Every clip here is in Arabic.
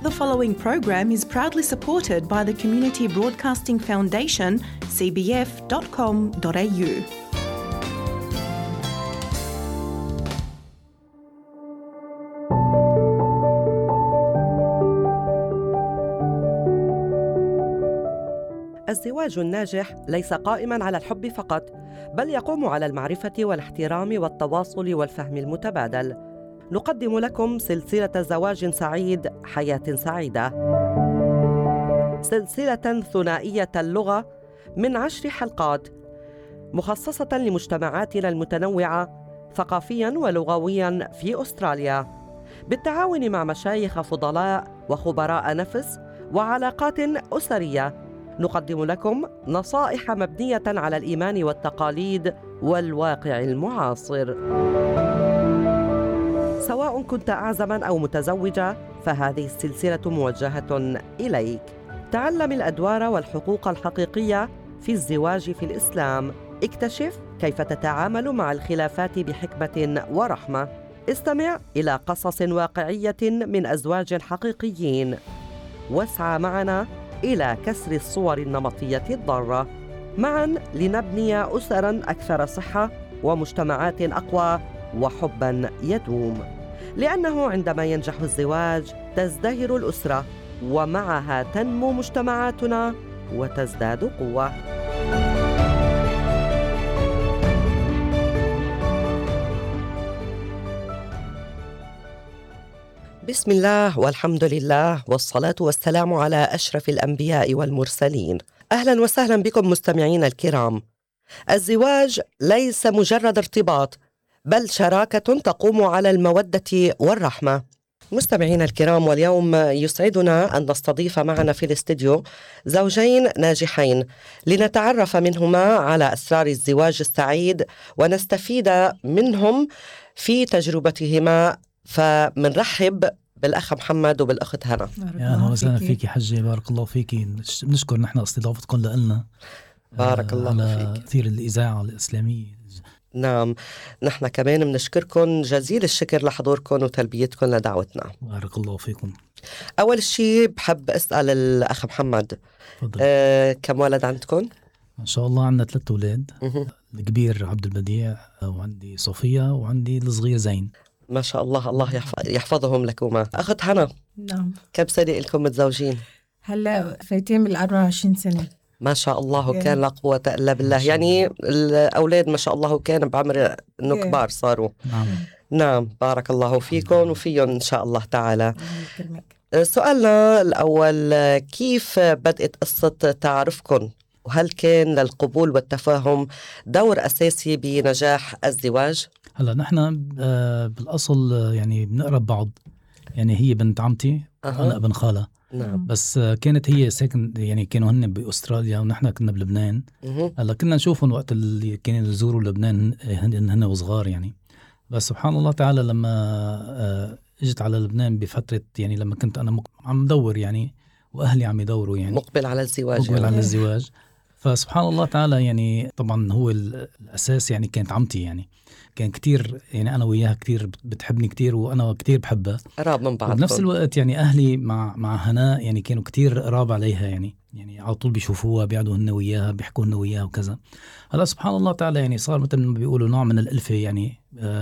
The following program is proudly supported by the Community Broadcasting Foundation, cbf.com.au. الزواج الناجح ليس قائماً على الحب فقط، بل يقوم على المعرفة والاحترام والتواصل والفهم المتبادل. نقدم لكم سلسلة زواج سعيد حياة سعيدة، سلسلة ثنائية اللغة من 10 حلقات مخصصة لمجتمعاتنا المتنوعة ثقافياً ولغوياً في أستراليا، بالتعاون مع مشايخ فضلاء وخبراء نفس وعلاقات أسرية. نقدم لكم نصائح مبنية على الإيمان والتقاليد والواقع المعاصر. سواء كنت أعزباً أو متزوجة، فهذه السلسلة موجهة إليك. تعلم الأدوار والحقوق الحقيقية في الزواج في الإسلام. اكتشف كيف تتعامل مع الخلافات بحكمة ورحمة. استمع إلى قصص واقعية من أزواج حقيقيين، واسعى معنا إلى كسر الصور النمطية الضارة. معاً لنبني أسراً أكثر صحة ومجتمعات أقوى وحباً يدوم، لأنه عندما ينجح الزواج تزدهر الأسرة، ومعها تنمو مجتمعاتنا وتزداد قوة. بسم الله والحمد لله والصلاة والسلام على أشرف الأنبياء والمرسلين. أهلا وسهلا بكم مستمعين الكرام. الزواج ليس مجرد ارتباط، بل شراكة تقوم على المودة والرحمة. مستمعين الكرام، واليوم يسعدنا أن نستضيف معنا في الاستديو زوجين ناجحين لنتعرف منهما على أسرار الزواج السعيد ونستفيد منهم في تجربتهما. فمنرحب بالأخ محمد وبالأخت هنا. يا أهلا وسهلا فيكي حجة، بارك الله فيكي. بنشكر نحن استضافتكم لنا. بارك الله فيك. كثير الإذاعة الإسلامية. نعم، نحن كمان بنشكركم جزيل الشكر لحضوركم وتلبيتكم لدعوتنا. بارك الله فيكم. أول شيء بحب أسأل الأخ محمد، كم ولد عندكم؟ إن شاء الله عندنا 3 أولاد. الكبير عبد البديع، وعندي صوفيا، وعندي الصغير زين. ما شاء الله، الله يحفظهم لكما. أخت هنا، نعم، كم سنة لكم متزوجين؟ هلا فايتين بال24 سنة. ما شاء الله، كان لا قوة إلا بالله. يعني الأولاد ما شاء الله كان بعمر إنه كبار صاروا. نعم، بارك الله فيكم وفيهم إن شاء الله تعالى. سؤالنا الأول، كيف بدأت قصة تعارفكم؟ وهل كان للقبول والتفاهم دور أساسي بنجاح الزواج؟ هلا نحن بالأصل يعني بنقرب بعض، يعني هي بنت عمتي وأنا ابن خالة. نعم. بس كانت هي ساكن، يعني كانوا هن بأستراليا ونحن كنا بلبنان. هلا كنا نشوفهم وقت اللي كانوا يزوروا لبنان هن وصغار يعني. بس سبحان الله تعالى لما اجت على لبنان بفترة، يعني لما كنت أنا عم دور يعني، وأهلي عم يدوروا يعني مقبل على الزواج على الزواج. فسبحان الله تعالى يعني طبعا هو الأساس يعني كانت عمتي، يعني كان كتير، يعني أنا وياها كتير بتحبني كتير وأنا كتير بحبها، قراب من بعض. بنفس الوقت يعني أهلي مع هناء يعني كانوا كتير قراب عليها، يعني على طول بيشوفوها، بيقعدوا هن وياها، بيحكوا هن وياها وكذا. هلا سبحان الله تعالى يعني صار مثل ما بيقولوا نوع من الألفة يعني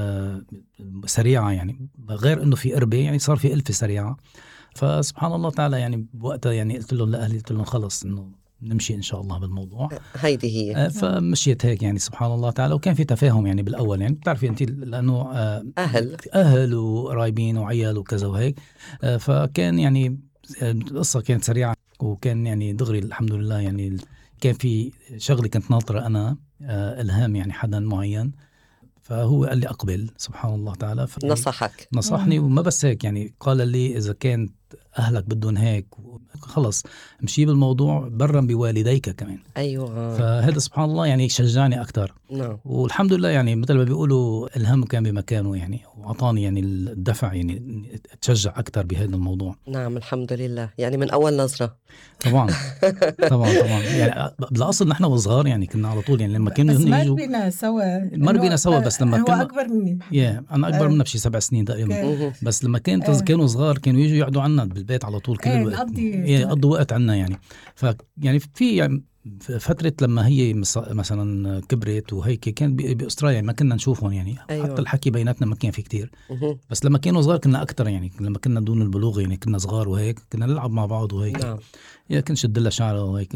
سريعة، يعني غير إنه في قربة، يعني صار في ألفة سريعة. فسبحان الله تعالى يعني بوقتها يعني قلت لهم لأهلي، قلت لهم خلص إنه نمشي إن شاء الله بالموضوع. هيدي هي. فمشيت هيك يعني سبحان الله تعالى. وكان في تفاهم يعني بالأول، يعني بتعرفي أنت لأنه أهل وقرايبين وعيال وكذا وهيك. فكان يعني القصة كانت سريعة، وكان يعني دغري الحمد لله. يعني كان في شغلي كنت ناطرة أنا إلهام يعني حدا معين، فهو قال لي أقبل. سبحان الله تعالى. نصحني وما بس هيك، يعني قال لي إذا كانت أهلك بدون هيك خلص امشي بالموضوع برا بوالديك كمان. أيوة. فهذا سبحان الله يعني شجعني أكتر. نعم. والحمد لله يعني مثل ما بيقولوا الهم كان بمكانه، يعني وعطاني يعني الدفع يعني أتشجع أكتر بهذا الموضوع. نعم الحمد لله، يعني من أول نظرة. طبعا طبعا يعني بالأصل نحن وصغار يعني كنا على طول، يعني لما كانوا يجوا مر بينا سوا بس لما كان هو أكبر مني. أنا أكبر منه بشي 7 سنين تقريبا. بس لما كانوا صغار كانوا يجوا يقعدوا عنا عنا بالبيت على طول كل الوقت، نقضي قضوا وقت عنا يعني. يعني في يعني فترة لما هي مثلا كبرت وهيك كان بأستراليا ما كنا نشوفهم يعني. أيوة. حتى الحكي بيناتنا ما كان في كتير. بس لما كانوا صغار كنا أكتر يعني، لما كنا دون البلوغ يعني كنا صغار وهيك كنا نلعب مع بعض وهيك. نعم. يا كنت شد لها شعره وهيك.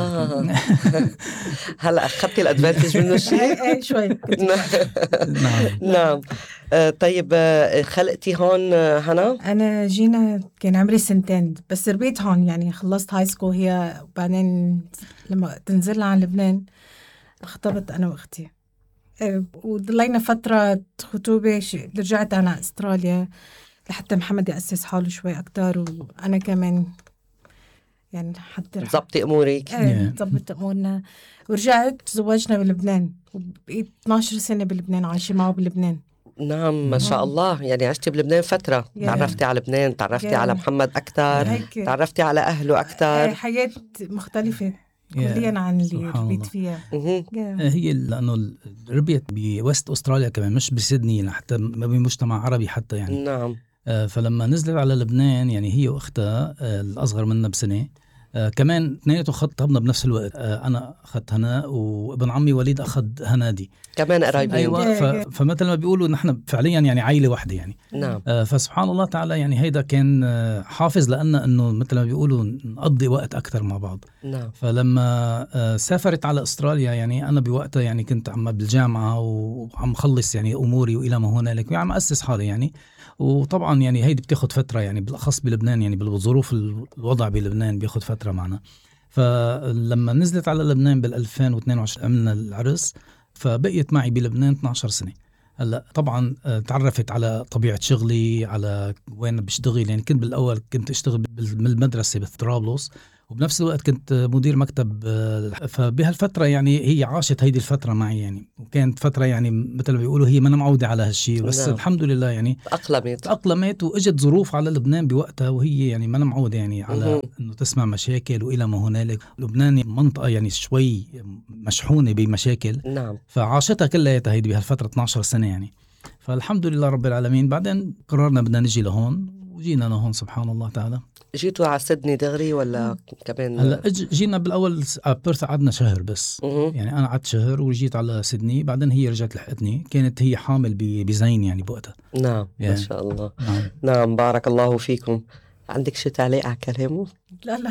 هلا أخذتي الأدفانتج منه شيء؟ شوي. نعم. طيب خلقتي هون هنا؟ أنا جينا كان عمري 2 سنين بس ربيت هون يعني، خلصت هاي سكول هي، وبعدين لما تنزل على لبنان خطبت أنا وأختي وضلينا فترة خطوبة. رجعت أنا أستراليا لحتى محمد يأسس حاله شوي أكتر، وأنا كمان يعني حتى ضبطي أمورك. ضبط أمورنا ورجعت تزوجنا بلبنان، وبقيت 12 سنة بلبنان عايشة معه بلبنان. نعم ما شاء الله. يعني عشتي بلبنان فترة. تعرفتي على لبنان، تعرفتي على محمد أكتر، تعرفتي على أهله أكتر. حياة مختلفة كليا عن اللي ربيت فيها. هي لأنه ربيت بوست أستراليا كمان، مش بسيدني، حتى بمجتمع عربي حتى يعني. نعم. فلما نزلت على لبنان يعني هي وأختها الأصغر منا بسنة، كمان اثنيناتهم خطبنا بنفس الوقت. أنا أخذت هنا وابن عمي وليد أخذ هنادي كمان قرايبين. أيوة. فمثل ما بيقولوا نحن فعليا يعني عائلة واحدة يعني. نعم. فسبحان الله تعالى يعني هيدا كان حافظ لأنه إنه مثل ما بيقولوا نقضي وقت أكتر مع بعض. نعم. فلما سافرت على أستراليا يعني أنا بوقتها يعني كنت عم بالجامعة وعم خلص يعني أموري وإلى ما هنالك، وعم أسس حالي يعني. وطبعا يعني هيدي بتاخد فترة يعني، بالأخص بلبنان يعني بالظروف الوضع بلبنان بياخد فترة معنا. فلما نزلت على لبنان بال2022 عملنا العرس، فبقيت معي بلبنان 12 سنة. هلا طبعا تعرفت على طبيعة شغلي، على وين بشتغل يعني. كنت بالأول كنت أشتغل بالمدرسة بطرابلس، وبنفس الوقت كنت مدير مكتب. فبهالفترة يعني هي عاشت هيدي الفترة معي يعني، وكانت فترة يعني مثل ما بيقولوا هي ما معودة على هالشيء، بس نعم. الحمد لله يعني تأقلمت وإجت ظروف على لبنان بوقتها، وهي يعني ما معودة يعني على إنه تسمع مشاكل وإلى ما هنالك. لبنان منطقة يعني شوي مشحونة بمشاكل. نعم. فعاشتها كلها هيدي بهالفترة 12 سنة يعني. فالحمد لله رب العالمين. بعدين قررنا بدنا نجي لهون، وجينا لهون سبحان الله تعالى. جيتوا على سيدني دغري ولا كمان؟ هلا جينا بالاول بيرث، قعدنا شهر بس. يعني انا قعدت شهر وجيت على سيدني، بعدين هي رجعت لحقتني. كانت هي حامل بزين يعني بوقتها. نعم يعني. ما شاء الله. نعم بارك الله فيكم. عندك شيء تعليق على كلامه؟ لا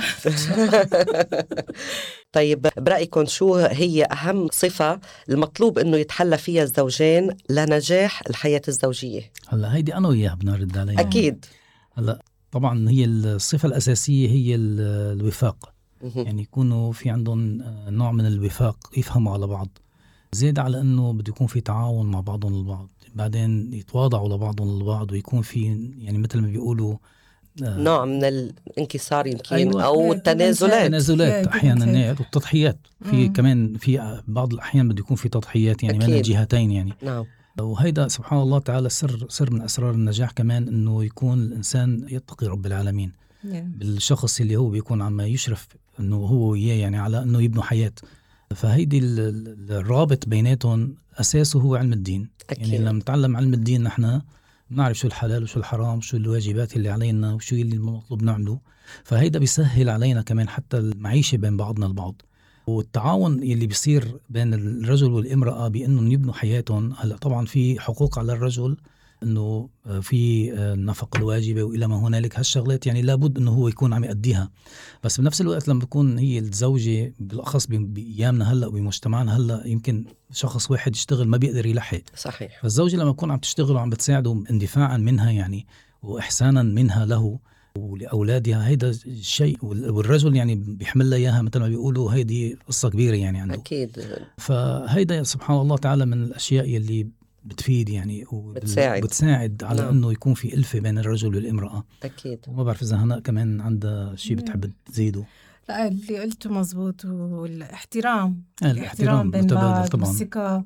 طيب برأيكم شو هي أهم صفة المطلوب إنه يتحلى فيها الزوجين لنجاح الحياة الزوجية؟ هلا هيدي أنا وياه بنرد عليها. أكيد. هلا طبعا هي الصفة الأساسية هي الوفاق. يعني يكونوا في عندهم نوع من الوفاق، يفهموا على بعض، زيادة على أنه بده يكون في تعاون مع بعضهم البعض، بعدين يتواضعوا لبعضهم البعض، ويكون في يعني مثل ما بيقولوا نوع من الانكسار يمكن. أيوة. أو التنازلات أحيانا والتضحيات. في كمان في بعض الأحيان بده يكون في تضحيات يعني من الجهتين يعني. نعم. وهيدا سبحان الله تعالى سر من أسرار النجاح كمان، أنه يكون الإنسان يتقي رب العالمين بالشخص اللي هو بيكون عم يشرف أنه هو وياه يعني على أنه يبنوا حياة. فهيدي الرابط بيناتهم أساسه هو علم الدين. يعني لما نتعلم علم الدين نحن نعرف شو الحلال وشو الحرام، شو الواجبات اللي علينا وشو اللي المطلوب نعمله. فهيدا بيسهل علينا كمان حتى المعيشة بين بعضنا البعض، والتعاون اللي بيصير بين الرجل والامرأة بأنهم يبنوا حياتهم. هلأ طبعا في حقوق على الرجل، أنه في النفقة الواجبة وإلى ما هنالك، هالشغلات يعني لابد أنه هو يكون عم يأديها. بس بنفس الوقت لما تكون هي الزوجة بالأخص بأيامنا هلأ وبمجتمعنا هلأ، يمكن شخص واحد يشتغل ما بيقدر يلحق. صحيح. فالزوجة لما تكون عم تشتغل وعم بتساعده اندفاعا منها يعني، وإحسانا منها له ولأولادها، هيدا الشيء. والرجل يعني بيحمل إياها مثل ما بيقولوا، هيدي قصة كبيرة يعني عنده. أكيد. فهيدا سبحان الله تعالى من الأشياء يلي بتفيد يعني وبتساعد على أنه يكون في ألفة بين الرجل والامرأة. أكيد. وما بعرف إذا هناء كمان عندها شيء بتحب تزيده. لا اللي قلته مزبوط، والاحترام بين بعض، والثقة.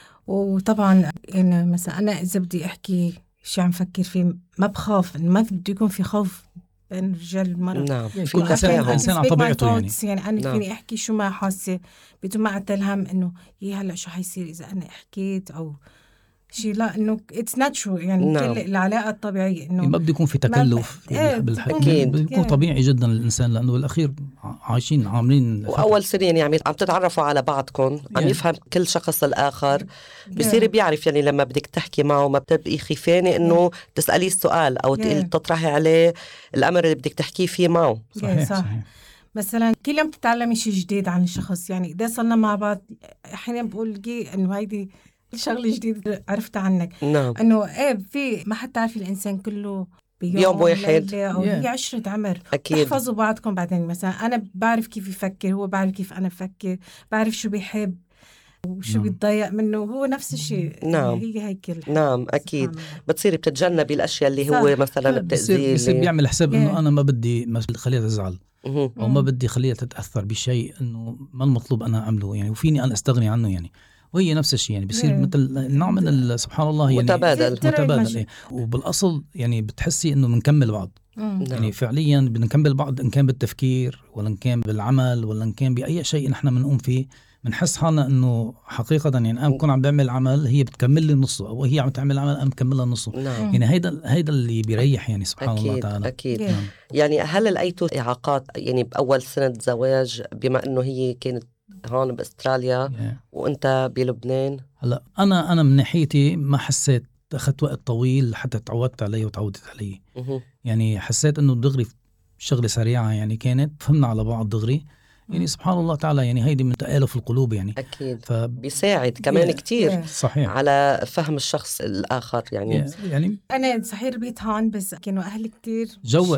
وطبعا يعني مثلا أنا إذا بدي أحكي شيء عم فكر فيه، ما بخاف، ما بده يكون في خوف بين الرجال والمرأة. نعم. في إنسان على طبيعته يعني أنا فيني أحكي شو ما حاسة بدون ما أتلهم إنه هلأ شو حيصير إذا أنا حكيت أو شيء، لا إنه it's natural يعني نعم. العلاقة الطبيعية إنه ما بده يكون في تكلف أكيد. بيكون طبيعي جدا الإنسان، لأنه بالأخير عايشين عاملين وأول سنين يعني عم تتعرفوا على بعضكم، عم يفهم كل شخص الآخر، بيصير بيعرف يعني لما بدك تحكي معه ما بتبقي خيفانة إنه تسأليه السؤال أو تطرحي عليه الأمر اللي بدك تحكيه فيه معه. صحيح. مثلا كل يوم تتعلمي شيء جديد عن الشخص. يعني إذا صرنا مع بعض أحيانا بقول إنه هيدي شغلة جديدة عرفتها عنك. نعم. إنه في ما حتعرفي الإنسان كله بيوم واحد أو هي عشرة عمر. أكيد. تحفظوا بعضكم بعدين. مثلا أنا بعرف كيف يفكر، هو بعرف كيف أنا بفكر، بعرف شو بيحب وشو بيتضايق منه، هو نفس الشيء. نعم. هي هيك نعم أكيد. بتصيري بتتجنبي الأشياء اللي هو مثلا بتأذيه، بصير بيعمل حساب إنه أنا ما بدي خليها تزعل أو ما بدي خليها تتأثر بشيء إنه ما المطلوب أنا أعمله يعني، وفيني أنا أستغني عنه يعني. وهي نفس الشيء يعني بيصير مثل نوع من سبحان الله يعني متبادل. وبالأصل يعني بتحسي إنه بنكمل بعض. يعني فعليا بنكمل بعض، إن كان بالتفكير ولا إن كان بالعمل ولا إن كان بأي شيء نحن بنقوم فيه، بنحس حالنا إنه حقيقة يعني أنا بكون عم بعمل عمل هي بتكمل لي نصه، أو هي عم تعمل عمل أنا بكملها نصه. يعني هيدا اللي بيريح يعني سبحان الله تعالى. أكيد. يعني هل لقيتوا إعاقات يعني بأول سنة زواج بما إنه هي كانت هون بأستراليا وأنت بلبنان؟ هلا أنا من ناحيتي ما حسيت، أخذت وقت طويل حتى تعودت عليه وتعودت عليه. يعني حسيت إنه دغري شغلة سريعة يعني، كانت فهمنا على بعض دغري يعني سبحان الله تعالى. يعني هيدي من تآلف القلوب يعني. أكيد. بيساعد كمان كتير صحيح على فهم الشخص الآخر يعني أنا صحيح ربيت هون بس كانوا أهلي كتير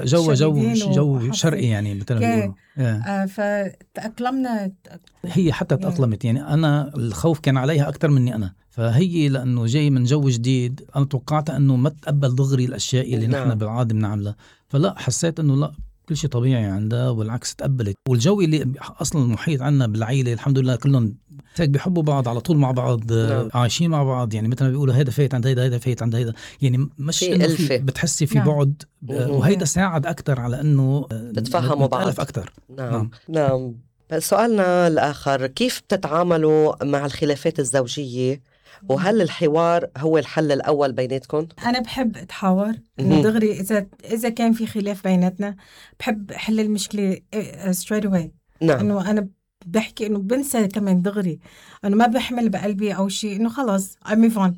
جو شرقي يعني مثل ما بيقولوا. فتأقلمنا. هي حتى تأقلمت يعني. أنا الخوف كان عليها أكتر مني أنا، فهي لأنه جاي من جو جديد أنا توقعت أنه ما تقبل دغري الأشياء اللي نحن بالعادة بنعملها، فلا حسيت أنه لا كل شيء طبيعي عندها، والعكس تقبلت. والجو اللي أصلا المحيط عنا بالعائلة الحمد لله كلهم هيك بيحبوا بعض على طول مع بعض. عايشين مع بعض يعني مثل ما بيقولوا هيدا فايت عند هيدا فايت عند هيدا يعني، مش إنه بتحسي في بعد. وهيدا ساعد أكتر على إنه تتفهموا بعض أكتر. نعم. سؤالنا الآخر، كيف بتتعاملوا مع الخلافات الزوجية، وهل الحوار هو الحل الأول بيناتكم؟ أنا بحب أتحاور إنه دغري إذا كان في خلاف بيناتنا بحب أحل المشكلة straight away. نعم. إنه أنا بحكي إنه بنسى كمان دغري، أنا ما بحمل بقلبي أو شيء، إنه خلاص I move on.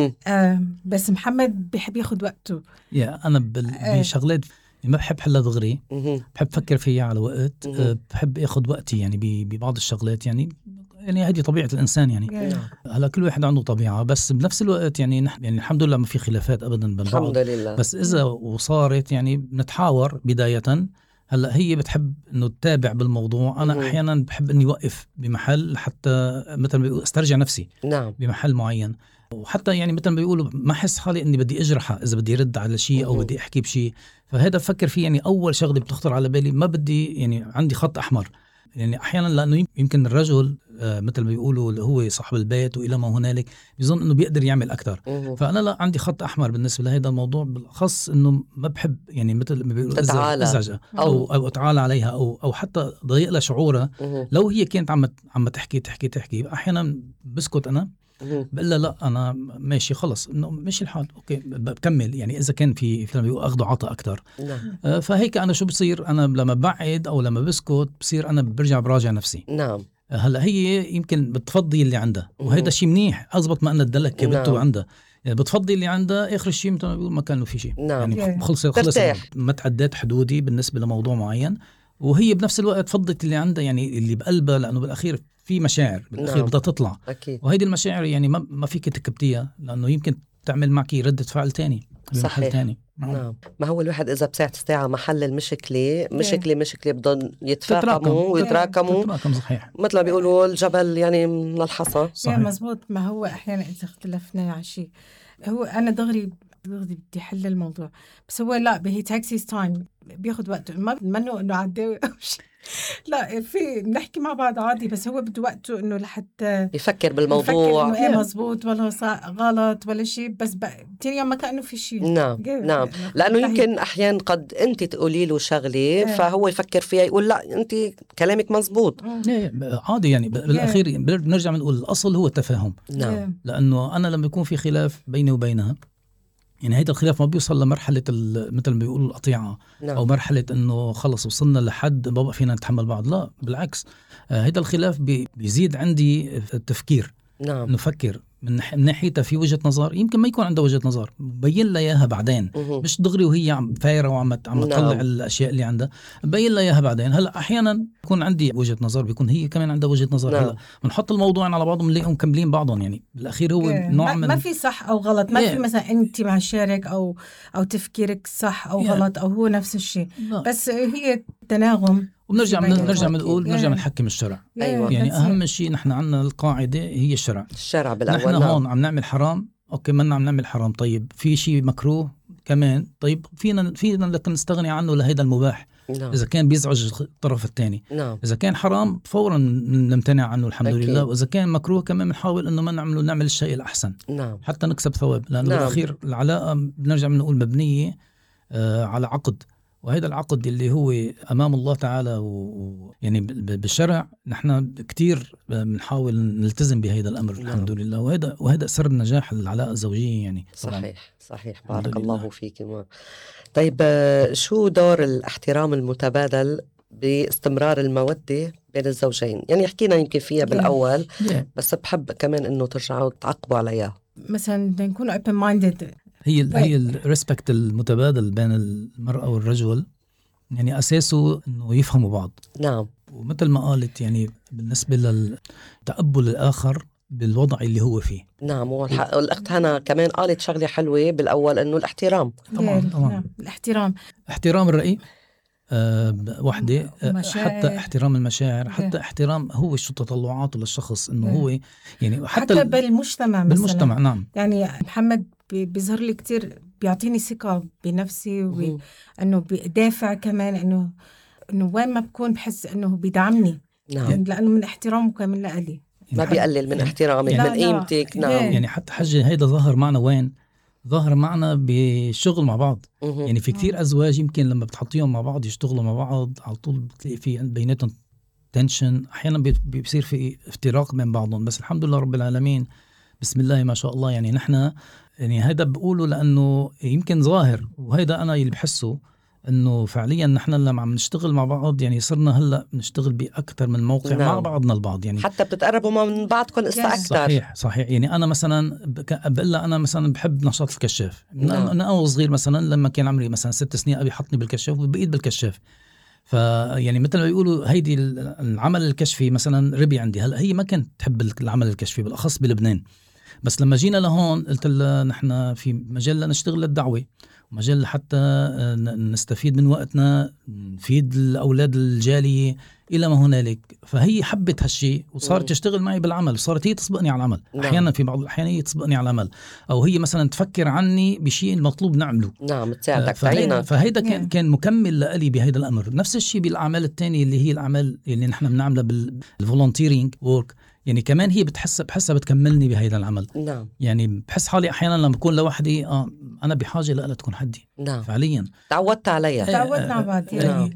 بس محمد بحب ياخد وقته. أنا بشغلات ما بحب حلها دغري، بحب فكر فيها على وقت. بحب اخذ وقتي يعني ببعض الشغلات يعني هذه طبيعة الإنسان يعني. هلا كل واحد عنده طبيعة، بس بنفس الوقت يعني نحن يعني الحمد لله ما في خلافات أبدا بين بعض الحمد لله. بس إذا وصارت يعني بنتحاور بداية. هلا هي بتحب إنه تتابع بالموضوع، أنا أحيانا بحب إني وقف بمحل حتى مثل ما بيقولوا استرجع نفسي. نعم. بمحل معين، وحتى يعني مثل ما بيقولوا ما أحس حالي إني بدي أجرحها إذا بدي رد على شيء أو بدي أحكي بشيء. فهذا بفكر فيه يعني أول شغلة بتخطر على بالي، ما بدي يعني عندي خط أحمر يعني أحيانا، لأنه يمكن الرجل مثل ما بيقولوا اللي هو صاحب البيت وإلى ما هنالك بيظن إنه بيقدر يعمل أكتر. فأنا لا، عندي خط أحمر بالنسبة لهذا الموضوع، بالأخص إنه ما بحب يعني مثل ما بيقولوا أزعجها أو أتعالى عليها أو حتى ضيق لها شعورها. لو هي كانت عم تحكي أحيانا بسكت أنا، بقول لا أنا ماشي خلص إنه ماشي الحال أوكي بكمل يعني إذا كان في أخذ عطاء أكتر. فهيك أنا شو بصير، أنا لما بعد أو لما بسكت بصير أنا براجع نفسي. نعم. هلا هي يمكن بتفضي اللي عندها، وهذا شيء منيح، أزبط ما أنا ادلك كبرته عندها يعني بتفضي اللي عندها، آخر شيء مثل ما بيقول ما كان له في شيء. نعم. يعني خلص ما تعديت حدودي بالنسبة لموضوع معين، وهي بنفس الوقت فضت اللي عندها يعني اللي بقلبها، لأنه بالأخير في مشاعر بالأخير بدها تطلع. أكيد. وهيدي المشاعر يعني ما فيك تكبتيها، لأنه يمكن تعمل معك ردة فعل تاني بمحل تاني. نعم. ما هو الواحد إذا بساعة ساعة محل المشكلة مشكلة بدهم يتفاقموا ويتراكموا. صحيح. مثل ما بيقولوا الجبل يعني من الحصى. مزبوط. ما هو أحيانا إذا اختلفنا على شيء، هو أنا دغري بدي حل الموضوع. بس هو لا هي تاكسيز تايم بياخد وقته، ما منه انه عداوي او شيء. لا في نحكي مع بعض عادي، بس هو بده وقته انه لحتى يفكر بالموضوع، يفكر انه ايه مزبوط ولا غلط ولا شيء. بس تاني يوم ما كأنه في شيء. نعم نعم، لانه يمكن احيانا قد انت تقولي له شغله فهو يفكر فيها يقول لا انت كلامك مزبوط. عادي يعني بالاخير بنرجع بنقول الاصل هو التفاهم. نعم. لانه انا لما يكون في خلاف بيني وبينها، يعني هيدا الخلاف ما بيوصل لمرحلة مثل ما بيقولوا القطيعة. نعم. أو مرحلة إنه خلص وصلنا لحد ما بقى فينا نتحمل بعض. لا بالعكس، هيدا الخلاف بيزيد عندي التفكير. نعم. نفكر من ناحيتها في وجهة نظر، يمكن ما يكون عنده وجهة نظر، بين لها إياها بعدين. مش دغري وهي عم فايرة وعم تطلع الأشياء اللي عندها، بين لها إياها بعدين. هلا أحيانا يكون عندي وجهة نظر، بيكون هي كمان عندها وجهة نظر. هلا بنحط الموضوعين على بعضهم نلاقيهم مكملين بعضهم. يعني بالأخير هو نوع من ما في صح أو غلط. ما في مثلا أنت مع شارك أو تفكيرك صح أو غلط أو هو نفس الشيء. بس هي تناغم. ونرجع بنقول نرجع بنحكم الشرع. أيوة. يعني أهم شيء نحن عندنا القاعدة هي الشرع بالأول. نحن هون عم نعمل حرام، أوكي ما عم نعمل حرام، طيب في شيء مكروه كمان، طيب فينا لكن نستغني عنه لهيدا المباح. نعم. إذا كان بيزعج الطرف الثاني. نعم. إذا كان حرام فورا نمتنع عنه الحمد لله، وإذا كان مكروه كمان بنحاول إنه ما نعمل الشيء الأحسن. نعم. حتى نكسب ثواب، لأنه بالأخير العلاقة بنرجع بنقول مبنية على عقد، وهذا العقد اللي هو أمام الله تعالى يعني بالشرع نحن كتير بنحاول نلتزم بهذا الأمر. الحمد لله. وهذا سر نجاح العلاقة الزوجية يعني. صحيح بارك الله فيك. طيب شو دور الاحترام المتبادل باستمرار المودة بين الزوجين؟ يعني حكينا يمكن فيها بالأول بس بحب كمان إنه ترجعوا تعقبوا عليها. مثلا نكون open minded. هي الريسبكت المتبادل بين المرأة والرجل، يعني أساسه إنه يفهموا بعض. نعم. ومثل ما قالت يعني بالنسبة للتقبل الآخر بالوضع اللي هو فيه. نعم. والأخت هنا كمان قالت شغلة حلوة بالأول إنه الاحترام. طبعا. احترام الرأي وحدة، حتى احترام المشاعر، حتى احترام هو شو تطلعاته للشخص، إنه هو يعني حتى بالمجتمع. نعم. يعني محمد بيظهر لي كتير، بيعطيني ثقة بنفسي، وإنه بيدافع كمان، إنه وين ما بكون بحس إنه بيدعمني. نعم. لأنه من احترامه كمان لألي، ما بيقلل من احترامك، من قيمتك. نعم. يعني حتى حجة هيدا ظهر معنا وين؟ ظهر معنا بالشغل مع بعض. يعني في كتير أزواج يمكن لما بتحطيهم مع بعض يشتغلوا مع بعض على طول بتلاقي في بيناتهم تنشن، أحيانا بيصير في افتراق بين بعضهم. بس الحمد لله رب العالمين، بسم الله ما شاء الله. يعني نحن يعني هذا بقوله لأنه يمكن ظاهر، وهذا أنا اللي بحسه إنه فعليا نحن لما عم نشتغل مع بعض يعني صرنا هلا نشتغل بأكثر من موقع. نعم. مع بعضنا البعض، يعني حتى بتتقربوا من بعضكم أكثر. صحيح. يعني أنا مثلا بقول أنا مثلا بحب نشاط الكشاف. نعم. أنا صغير مثلا لما كان عمري مثلا 6 سنين أبي حطني بالكشاف وبقيت بالكشاف. فيعني مثل ما بيقولوا هيدي العمل الكشفي مثلا ربي عندي. هلا هي ما كانت تحب العمل الكشفي بالأخص بلبنان، بس لما جينا لهون قلت لها نحن في مجال نشتغل للدعوة، ومجال حتى نستفيد من وقتنا، نفيد الأولاد الجالية إلى ما هنالك. فهي حبت هالشيء وصارت تشتغل معي بالعمل، صارت هي تسبقني على العمل. نعم. أحيانا في بعض الأحيان هي تسبقني على العمل، أو هي مثلا تفكر عني بشيء المطلوب نعمله. نعم. تساعدك تعينك. فهيدا كان مكمل لألي بهيدا الأمر. نفس الشيء بالأعمال التانية اللي هي الأعمال اللي نحن بنعملها بالفولونتيرينج وورك، يعني كمان هي بحسها بتكملني بهيدا العمل. نعم. يعني بحس حالي أحيانا لما بكون لوحدي أنا بحاجة لها تكون حدي. نعم. فعليا تعودت عليها. تعودنا على بعض.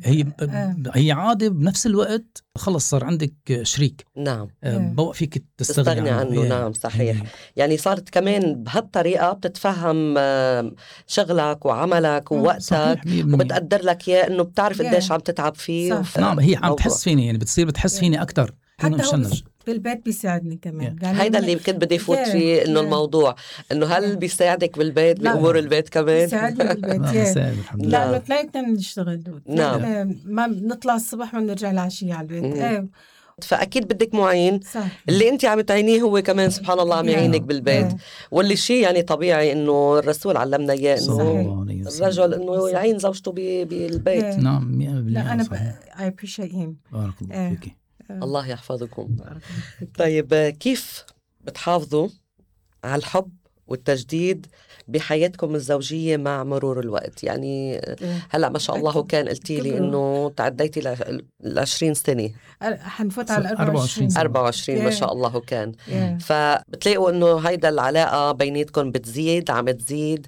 هي عادة بنفس الوقت خلص صار عندك شريك. نعم. بوقف فيك تستغني عنه. نعم صحيح. يعني صارت كمان بهالطريقة بتتفهم شغلك وعملك ووقتك، وبتقدر لك إياه، إنه بتعرف قديش عم تتعب فيه. نعم. هي عم تحس فيني، يعني بتصير بتحس فيني أكتر. حتى بالبيت بيساعدني كمان. يعني هيدا اللي يمكن بدي فوت فيه، إنه الموضوع إنه هل بيساعدك بالبيت بأمور البيت كمان؟ بيساعدني بالبيت. لأنه اثنيناتنا بنشتغل. نعم. ما نطلع الصبح ما نرجع العشية على البيت. فأكيد بدك معين. اللي أنت عم تعينيه هو كمان سبحان الله عم يعينك بالبيت. واللي شيء يعني طبيعي إنه الرسول علمنا إياه، إنه الرجل إنه يعين زوجته بالبيت. نعم. لا أنا I appreciate him. بارك الله فيكي. الله يحفظكم. طيب كيف بتحافظوا على الحب والتجديد بحياتكم الزوجية مع مرور الوقت؟ يعني هلأ ما شاء الله كان قلتي لي إنه تعديتي 20 سنة، حنفوت على 24 ما شاء الله كان. فبتلاقوا إنه هيدا العلاقة بيناتكم بتزيد، عم تزيد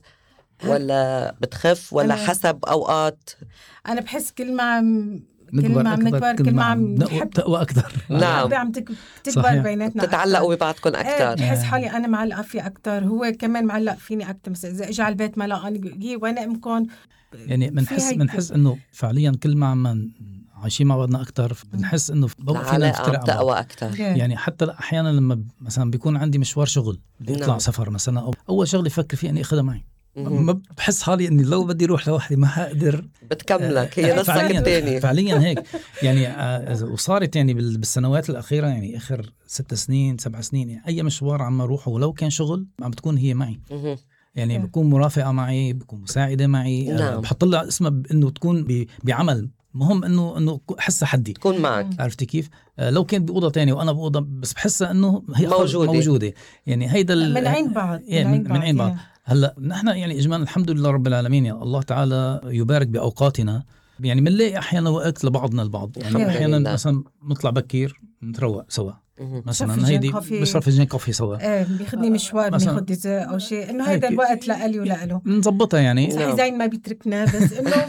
ولا بتخف ولا حسب أوقات؟ أنا بحس كل ما عم نكبر كل ما عم تقوى أكثر. نعم، عم تكبر بيناتنا، تتعلقوا ببعضكم أكثر. بحس حالي أنا معلقة فيه أكثر، هو كمان معلق فيني أكثر. مثلا إذا إجا على البيت ما لقاني وين أمكن، يعني بنحس إنه فعليا كل ما عم عايشين مع بعضنا أكثر بنحس إنه فينا نفترق تقوى أكثر. يعني حتى أحيانا لما مثلا بيكون عندي مشوار شغل بدي أطلع سفر مثلا، أول شغلة أفكر فيه إني أخذها معي. ما بحس حالي إني لو بدي أروح لوحدي ما هقدر بتكملك. هي نصك الثاني فعليا هيك يعني. وصارت يعني بالسنوات الأخيرة، يعني آخر 6 سنين 7 سنين، يعني أي مشوار عم أروحه ولو كان شغل عم بتكون هي معي. يعني بكون مرافقة معي، بكون مساعدة معي. بحط لها اسمها إنه تكون بعمل مهم، إنه حسها حدي تكون معك. عرفتي كيف؟ لو كنت بأوضة تانية وأنا بأوضة بس بحسها إنه هي موجودة. يعني هيدا من عين بعض. من عين بعض. هلا نحن يعني إجمالا الحمد لله رب العالمين، يعني الله تعالى يبارك بأوقاتنا. يعني بنلاقي أحيانا وقت لبعضنا البعض. يعني أحيانا مثلا نطلع بكير نتروق سوا، مثلا هيدي بشرب فنجان كوفي سوا، بياخدني مشوار بناخد ديزر او شيء، انه هيدا الوقت لألي ولأله بنظبطها. يعني صحيح زين ما بيتركنا، بس انه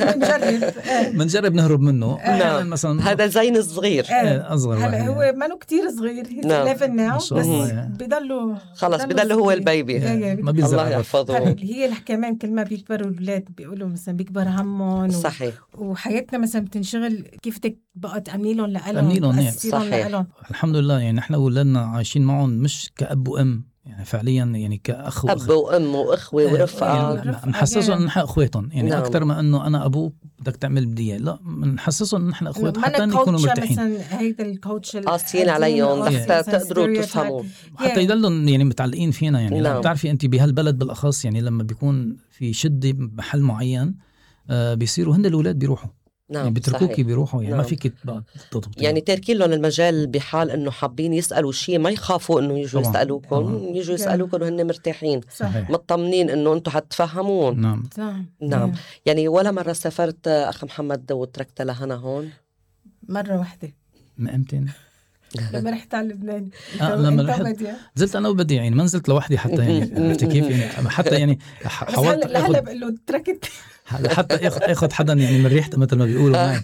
بنجرب نهرب منه. مثلا هذا زين الصغير اصغر واحد. هلا هو ما له كتير صغير، 11 ناو، بس بضله خلص بضله هو البيبي، ما بيزعل. الله يحفظه. هي كمان كل ما بيكبروا الأولاد بيقولوا مثلا بيكبر همهم صحيح. وحياتنا مثلا بتنشغل كيف بدك بقى تأمني لهم لألهم. صحيح. الحمد لله يعني نحن أولادنا عايشين معهم مش كأب وأم، يعني فعليا يعني كأخ أب وأم وإخوة ورفقة. يعني نحسسهم إن نحن أخواتهم، يعني أكثر ما إنه أنا أبوك بدك تعمل بدي، لا نحسسهم إن نحن أخوات حتى يكونوا مرتاحين. مثلا هيدا الكوتش قاسين عليهم لحتى تقدروا تفهموا، حتى يضلوا يعني متعلقين فينا. يعني لا بتعرفي أنت بهالبلد بالأخص، يعني لما بيكون في شدة محل معين بيصيروا هن الأولاد بيروحوا. يعني بتركوكي بيروحوا، يعني ما فيك تضبطي. يعني تركين لهم المجال بحال انه حابين يسالوا شيء ما يخافوا انه يجوا يسالوكم، يجوا يسالوكم وهن مرتاحين مطمنين انه انتم حتفهمون. نعم. يعني ولا مره سافرت اخ محمد وتركت لهنا هون؟ مره واحده. ما امتى؟ لما رحت على لبنان. لما رحت نزلت انا وبدي، يعني ما نزلت لوحدي حتى. يعني عرفتي كيف؟ يعني حتى يعني حاولت هلا بقول له تركت حتى اخذ حدا يعني من ريحته مثل ما بيقولوا معي.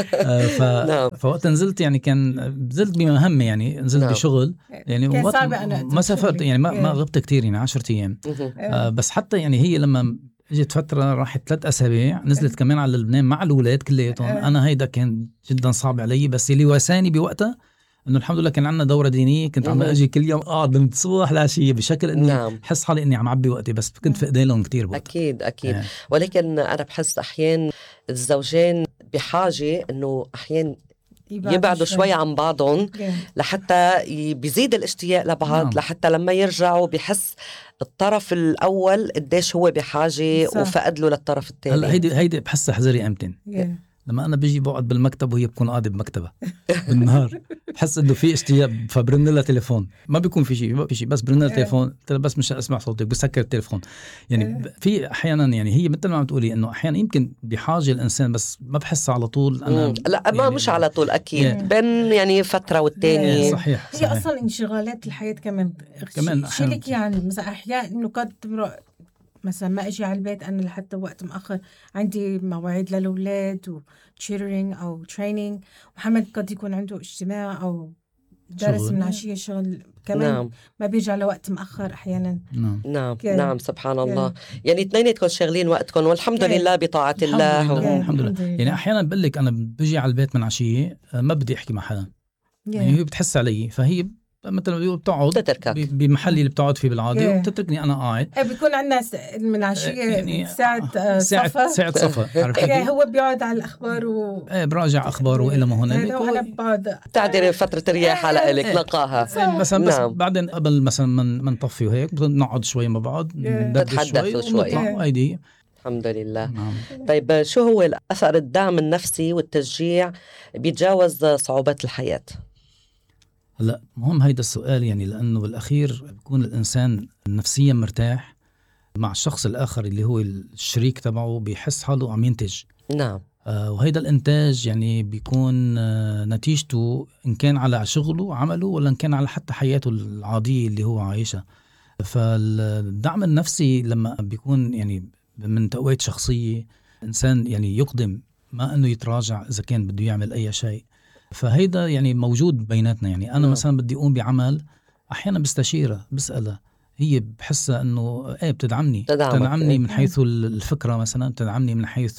فوقت نزلت يعني نزلت بمهمه، يعني نزلت بشغل، يعني ما سافرت، يعني ما غبت كتير، يعني 10 أيام. بس حتى يعني هي لما اجت فتره راحت 3 أسابيع نزلت كمان على لبنان مع الاولاد كلياتهم. انا هيدا كان جدا صعب علي، بس اللي واساني بوقتها انه الحمد لله كان عندنا دوره دينيه، كنت عم اجي كل يوم قاعد من الصبح لعشيه بشكل اني احس حالي اني عم عبي وقتي، بس كنت في ايديهم كتير بوقت. اكيد. ولكن انا بحس احيان الزوجين بحاجه انه احيان يبعدوا شوي عن بعضهم لحتى بيزيد الاشتياق لبعض. لحتى لما يرجعوا بيحس الطرف الاول قديش هو بحاجه وفقد له للطرف الثاني. هلا هيدي بحسها حذري امتن. لما أنا بيجي بقعد بالمكتب وهي بكون قاعدة بمكتبها بالنهار، بحس إنه في اشتياق، فبرن لها تليفون، ما بيكون في شيء بس برن لها تليفون، بس مش أسمع صوتك، بسكر التليفون. يعني في أحيانا يعني هي مثل ما عم تقولي إنه أحيانا يمكن بحاجة الإنسان، بس ما بحس على طول. أنا لا ما يعني مش على طول أكيد بين يعني فترة والتانية. صحيح. هي أصلا انشغالات الحياة كمان شيلك، يعني مثلا أحيانا إنه قد مثلا ما اجي على البيت انا لحتى وقت مأخر، عندي مواعيد للأولاد وتشيرينج او تريننج، محمد قد يكون عنده اجتماع او درس من عشية شغل كمان. ما بيرجع لوقت مأخر احيانا. نعم سبحان الله. يعني اثنيناتكم شغالين وقتكم والحمد لله بطاعة الله. الحمد لله. يعني احيانا بقول لك انا بيجي على البيت من عشية ما بدي احكي مع حدا، يعني هي بتحس علي، فهي مثلا بيقول بتقعد بمحلي اللي بتقعد فيه بالعاده وبتتركني انا قاعد. بيكون عندنا من عشيه يعني ساعه صفا هو بيقعد على الاخبار براجع اخبار والى ما هنالك، وانا بقعد تعدي فتره الرياح على لك نقاها مثلا. بس بعدين قبل مثلا ما نطفي وهيك نقعد شوي مع بعض نتحدث شوي. ايدي الحمد لله. طيب شو هو الاثر الدعم النفسي والتشجيع بيتجاوز صعوبات الحياه؟ هلا مهم هيدا السؤال، يعني لأنه بالأخير بيكون الإنسان نفسيا مرتاح مع الشخص الآخر اللي هو الشريك تبعه بيحس حاله عم ينتج. نعم. وهيدا الإنتاج يعني بيكون نتيجته إن كان على شغله عمله ولا إن كان على حتى حياته العادية اللي هو عايشها. فالدعم النفسي لما بيكون يعني من تقوية شخصية إنسان يعني يقدم ما أنه يتراجع إذا كان بده يعمل أي شيء، فهيدا يعني موجود بيناتنا. يعني أنا مثلا بدي أقوم بعمل، أحيانا بستشيرها بسألها، هي بحسها أنه بتدعمني من حيث الفكرة مثلا، بتدعمني من حيث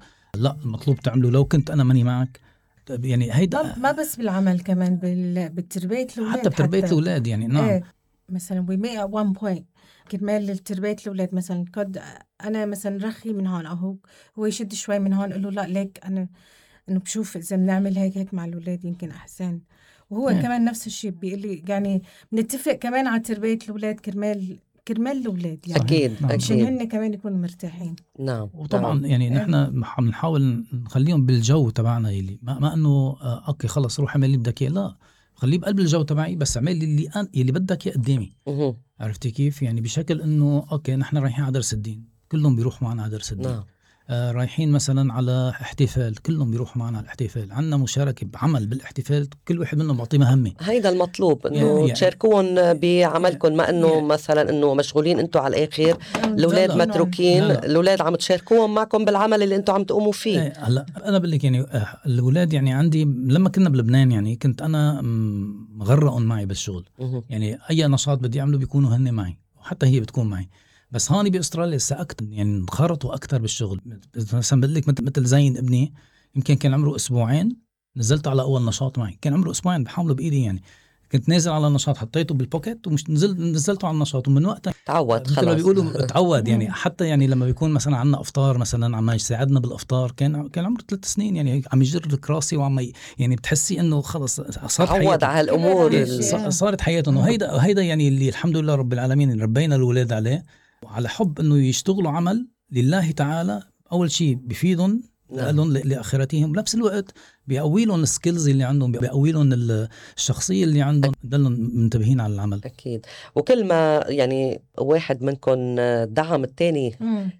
لا المطلوب تعمله لو كنت أنا ماني معك. يعني هيدا ما بس بالعمل، كمان بالتربية الأولاد، حتى بتربية الأولاد يعني. نعم. مثلا we make at one point كرمال تربية الأولاد، مثلا قد أنا مثلا رخي من هون أو هو يشد شوي من هون، أقول له لا ليك أنا إنه بشوف إذا بنعمل هيك مع الأولاد يمكن أحسن. وهو كمان نفس الشيء بيقول لي، يعني بنتفق كمان على تربية الأولاد كرمال الأولاد يعني. أكيد. عشان هن كمان يكونوا مرتاحين. نعم. وطبعا يعني نحن بنحاول نخليهم بالجو تبعنا، اللي ما انه اوكي خلص روح اعمل اللي بدك اياه، لا خليه بقلب الجو تبعي، بس اعمل اللي بدك اياه قدامي. عرفتي كيف؟ يعني بشكل انه اوكي نحن رايحين على درس الدين، كلهم بيروحوا معنا على درس الدين. نعم. رايحين مثلا على احتفال، كلهم بيروحوا معنا على الاحتفال. عندنا مشاركة بعمل بالاحتفال، كل واحد منهم بعطيه مهمة. هيدا المطلوب، انه تشاركون بعملكم، ما انه مثلا انه مشغولين انتوا على الاخر، الاولاد متروكين. الاولاد عم تشاركوهم معكم بالعمل اللي انتوا عم تقوموا فيه. هلا انا بقول لك يعني الاولاد يعني عندي لما كنا بلبنان يعني كنت انا مغرقهم معي بالشغل. يعني اي نشاط بدي اعمله بيكونوا هن معي، وحتى هي بتكون معي. بس هاني بأستراليا أكتر يعني انخرطوا أكتر بالشغل. مثلا بدي لك مثل زين ابني، يمكن كان عمره أسبوعين نزلت على أول نشاط معي، كان عمره أسبوعين بحاوله بإيدي. يعني كنت نازل على النشاط، حطيته بالبوكيت ومش نزلته على النشاط، ومن وقتها تعود خلاص. مثل بيقولوا تعود. يعني حتى يعني لما بيكون مثلا عنا أفطار، مثلا عم يساعدنا بالأفطار، كان عمره 3 سنين يعني عم يجر كراسي وعم يعني بتحسي إنه خلص صارت تعود على هالأمور. صارت حياتهم. وهيدا يعني اللي الحمد لله رب العالمين اللي ربينا الأولاد عليه، وعلى حب انه يشتغلوا عمل لله تعالى. اول شيء بيفيدهم لهم لاخرتهم، بنفس الوقت بيقوي لهم السكيلز اللي عندهم، بيقوي لهم الشخصيه اللي عندهم، بضلهم منتبهين على العمل. اكيد. وكل ما يعني واحد منكم دعم الثاني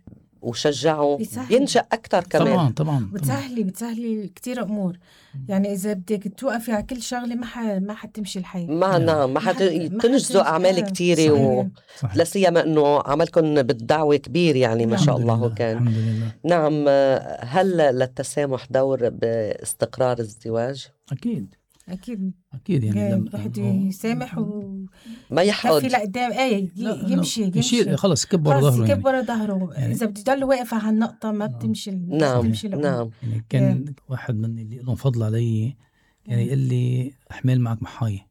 وشجعه ينشأ أكتر كمان. طبعا بتسهلي كتير أمور. يعني إذا بدك توقفي على كل شغلة ما حتمشي الحياة. ما حتنجزوا أعمال كتيرة، لا سيما إنه عملكم بالدعوة كبير يعني ما شاء الله. كان الحمد لله. نعم. هل للتسامح دور باستقرار الزواج؟ أكيد يعني الواحد يسامح ما يحقد لقدام يمشي خلص يكب ورا ظهره يعني. إذا بدي ضل واقف على النقطة ما بتمشي. نعم. يعني كان واحد من اللي لهم فضل علي يعني يقول لي احمل معك محاية.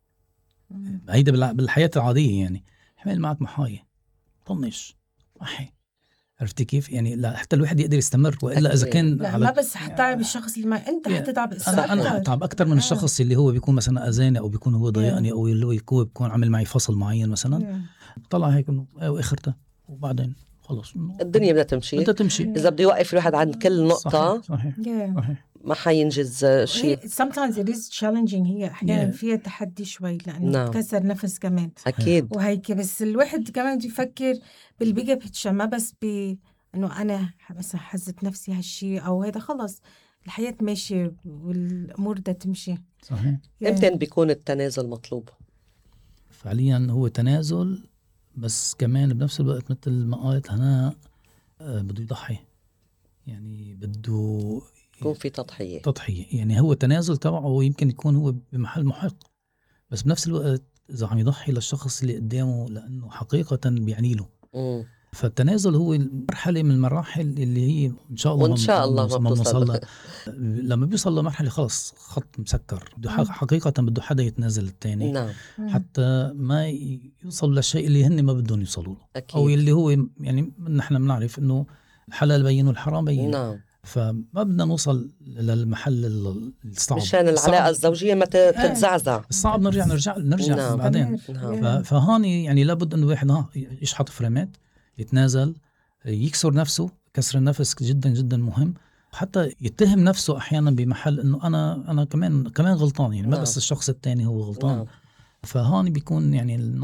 هيدا بالحياة العادية يعني احمل معك محاية، طنش محي. عرفتي كيف؟ يعني لا حتى الواحد يقدر يستمر، والا اذا كان ما بس حتتعب الشخص اللي ما انت حتتعب. انا حتعب اكثر من الشخص اللي هو بيكون مثلا اذاني او بيكون هو ضايقني او اللي هو بيكون عامل معي فصل معين مثلا. طلع هيك انه واخرته، وبعدين خلص الدنيا بدها تمشي. اذا بده يوقف الواحد عند كل نقطه صحيح. ما حينجز شيء. sometimes it is challenging. هي احيانا فيها تحدي شوي لانه تكسر نفس كمان. اكيد. وهيك بس الواحد كمان يفكر بالبيجر بيتشر، ما بس انه انا مثلا حزت نفسي هالشيء او هذا. خلص الحياة ماشية والامور بدها تمشي. صحيح. امتى بيكون التنازل مطلوب؟ فعليا هو تنازل، بس كمان بنفس الوقت مثل ما قالت هناء بده يضحي. يعني بده يكون في تضحية. يعني هو تنازل تبعه يمكن يكون هو بمحل محق، بس بنفس الوقت إذا عم يضحي للشخص اللي قدامه لأنه حقيقة بيعني له. فالتنازل هو مرحلة من المراحل اللي هي إن شاء الله ما بنوصل. لما بيوصل لمرحلة خلص خط مسكر، حقيقة بده حدا يتنازل التاني. نعم. حتى ما يوصل للشيء اللي هن ما بدهم يوصلوا له، أو اللي هو يعني نحن بنعرف إنه الحلال بين والحرام بين. نعم. فما بدنا نوصل للمحل الصعب مشان العلاقة الزوجية ما تتزعزع. الصعب نرجع نعم. بعدين. فهاني يعني لابد انه واحد يشحط فريمات، يتنازل، يكسر نفسه. كسر النفس جدا جدا مهم، حتى يتهم نفسه احيانا بمحل انه انا كمان غلطان. يعني ما بس الشخص الثاني هو غلطان. فهاني بيكون يعني النوع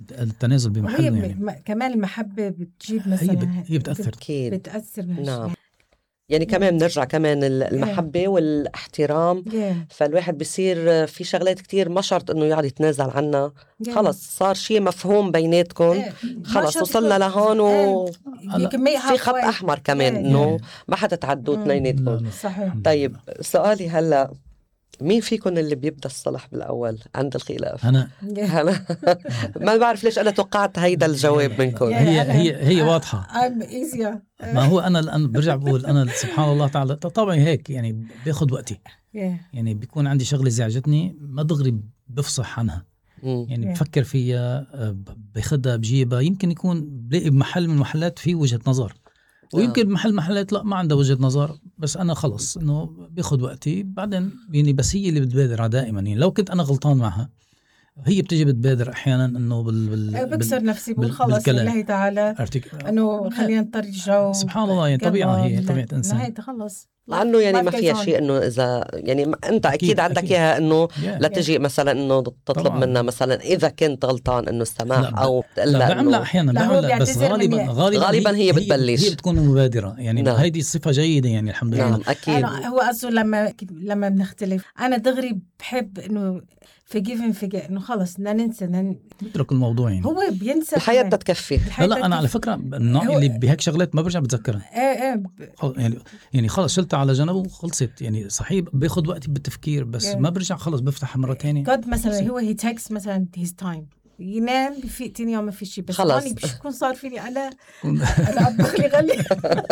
التنازل بمحله يعني. كمان المحبة بتجيب مثلا هي بتأثر. بتأثر. نعم. يعني كمان بنرجع كمان المحبة والاحترام. فالواحد بيصير في شغلات كتير ما شرط انه يقعد يتنازل عنها. خلص صار شيء مفهوم بيناتكم. خلص وصلنا لهون في خط احمر كمان انه ما حتتعدوا اثنيناتكم. صحيح. طيب سؤالي هلا، مين فيكم اللي بيبدأ الصلح بالأول عند الخلاف؟ أنا ما بعرف ليش أنا توقعت هيدا الجواب منكم. هي واضحة. ما هو أنا الآن برجع بقول أنا سبحان الله تعالى طبعا هيك يعني باخد وقتي. يعني بيكون عندي شغلة زعجتني ما دغري بفصح عنها. يعني بفكر فيها باخدها بجيبها، يمكن يكون بلاقي بمحل من المحلات فيه وجهة نظر، ويمكن بمحل محلات لا ما عنده وجهة نظر، بس أنا خلص إنه بياخد وقتي بعدين يعني. بس هي اللي بتبادر دائما يعني. لو كنت أنا غلطان معها هي بتجي بتبادر أحيانا إنه بكسر نفسي بقول خلص الله تعالى إنه خلينا نطري الجو. سبحان الله يعني طبيعة، هي طبيعة إنسان. نهاية خلص مع انه يعني ما فيها شيء انه اذا يعني انت اكيد عندك اياها انه لا تجي مثلا انه تطلب منا مثلا اذا كنت غلطان انه السماح او لا بعملها احيانا بعملها، بس غالبا هي بتبلش، هي بتكون مبادره يعني. هيدي صفه جيده يعني الحمد لله. اكيد. هو اصلا لما بنختلف انا دغري بحب انه forgive انه خلص ننسى نترك الموضوع يعني. هو بينسى الحياة تكفي. لا انا على فكره النوع اللي بهيك شغلات ما برجع بتذكرها. يعني خلص شلتها على جنب وخلصت يعني. صحيح باخد وقتي بالتفكير بس ما برجع خلص بفتح مرة تانية. قد مثلا هو هي تكست مثلا his time ينام بفيق تاني يوم ما في شيء، بس خلص بيكون صار فيني أنا أطبخ لي غلي.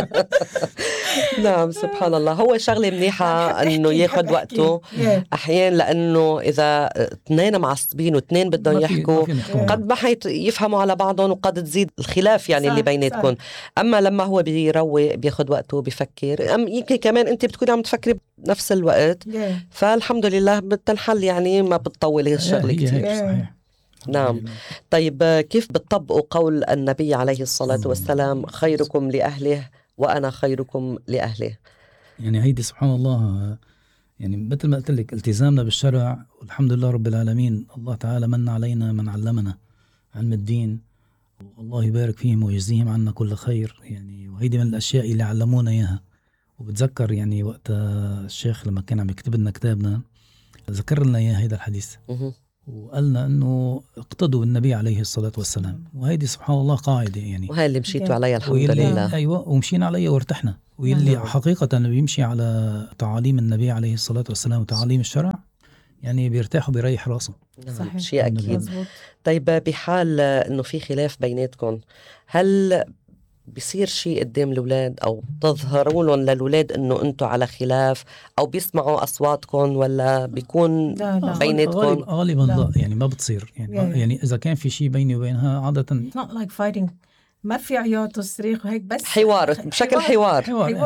نعم سبحان الله. هو شغلة منيحة إنه ياخد وقته أحيان، لأنه إذا اثنين معصبين واثنين بدهم يحكوا قد ما يفهموا على بعضهم وقد تزيد الخلاف يعني اللي بيناتكم. أما لما هو بيروق بياخد وقته بيفكر، يمكن كمان أنت بتكوني عم تفكري بنفس الوقت، فالحمد لله بتنحل يعني ما بتطول هالشغلة كتير. نعم. طيب كيف بتطبقوا قول النبي عليه الصلاة والسلام خيركم لأهله وأنا خيركم لأهله؟ يعني هيدي سبحان الله يعني مثل ما قلت لك التزامنا بالشرع، والحمد لله رب العالمين. الله تعالى من علينا من علمنا علم الدين، والله يبارك فيهم ويجزيهم عنا كل خير يعني. وهيدي من الأشياء اللي علمونا إياها. وبتذكر يعني وقت الشيخ لما كان عم يكتب لنا كتابنا ذكر لنا إياه هيدا الحديث وقالنا انه اقتدوا بالنبي عليه الصلاة والسلام. وهيدي سبحان الله قاعدة يعني، وهي اللي مشيتوا عليها الحمد لله. ايوه ومشينا عليها وارتحنا. واللي حقيقة بيمشي على تعاليم النبي عليه الصلاة والسلام وتعاليم الشرع يعني بيرتاح وبيريح راسه. صحيح. شيء اكيد. طيب بحال انه في خلاف بيناتكم، هل بيصير شيء قدام الأولاد أو تظهروا لهم للأولاد إنه أنتوا على خلاف أو بيسمعوا أصواتكم، ولا بيكون بيناتكم؟ غالبا لا يعني ما بتصير يعني. يعني إذا كان في شيء بيني وبينها عادة not like fighting، ما في عياط وصريخ وهيك، بس حوار بشكل حوار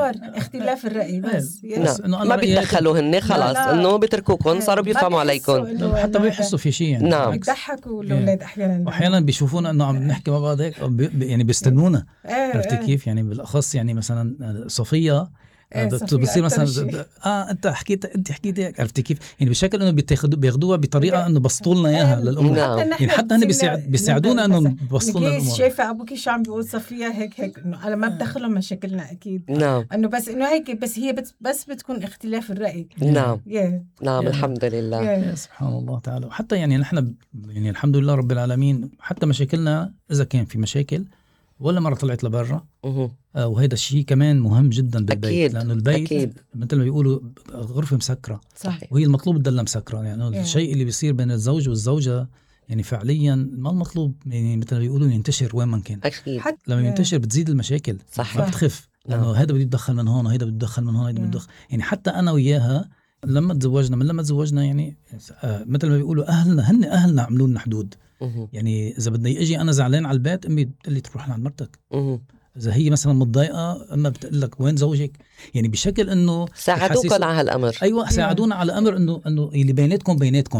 اختلاف الرأي بس. ما بيتدخلوا هن خلاص انه بيتركوكم صاروا بيفهموا عليكم حتى بيحسوا في شيء يعني. نعم. بيضحكوا الاولاد احيانا بيشوفونا انه عم نحكي مع بعض هيك يعني بيستنونا. عرفتي كيف يعني؟ بالاخص يعني مثلا صفية بتصير مثلا انت حكيت هيك. عرفتي كيف يعني؟ بشكل انه بياخدوها بطريقه انه بسطوا لنا اياها للامور يعني. حتى هن بيساعدونا انه بسطوا لنا الامور. شايفه ابوكي شو عم بيقول صفية هيك انه انا ما بدخلهم مشاكلنا اكيد. نعم. انه بس انه هيك بس هي بس بتكون اختلاف الراي. نعم. نعم الحمد لله. سبحان الله تعالى. وحتى يعني نحن يعني الحمد لله رب العالمين حتى مشاكلنا اذا كان في مشاكل ولا مرة طلعت لبرا. وهذا الشيء كمان مهم جدا بالبيت. أكيد. لأنه البيت مثل ما بيقولوا غرفة مسكرة. صحيح. وهي المطلوب تضلها مسكرة يعني. الشيء اللي بيصير بين الزوج والزوجة يعني فعليا ما المطلوب يعني مثل ما بيقولوا ينتشر وين ما كان. أكيد. لما ينتشر بتزيد المشاكل. صحيح. ما بتخف لأنه هذا بده يتدخل من هون وهذا بده يتدخل من هون وهذا بده يتدخل يعني. حتى أنا وياها لما تزوجنا يعني مثل ما بيقولوا أهلنا عملوا لنا حدود. يعني إذا بدي أجي أنا زعلان على البيت أمي بتقول لي تروح لعند مرتك. إذا هي مثلا متضايقة أما بتقول لك وين زوجك، يعني بشكل إنه ساعدوكم على هالأمر. أيوة ساعدونا على أمر إنه اللي بيناتكم